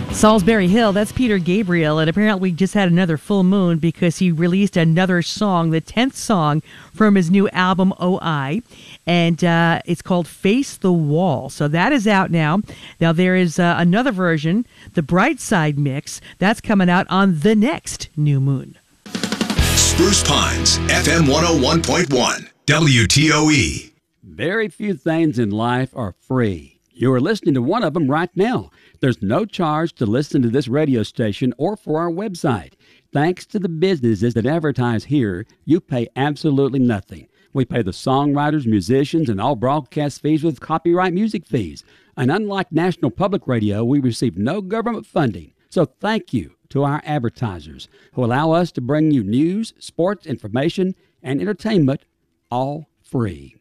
Salisbury Hill, that's Peter Gabriel, and apparently just had another full moon because he released another song, the 10th song from his new album, OI, and it's called Face the Wall. So that is out now. Now there is another version, the Bright Side Mix, that's coming out on the next new moon. Spruce Pines, FM 101.1, WTOE. Very few things in life are free. You are listening to one of them right now. There's no charge to listen to this radio station or for our website. Thanks to the businesses that advertise here, you pay absolutely nothing. We pay the songwriters, musicians, and all broadcast fees with copyright music fees. And unlike National Public Radio, we receive no government funding. So thank you to our advertisers who allow us to bring you news, sports, information, and entertainment all free.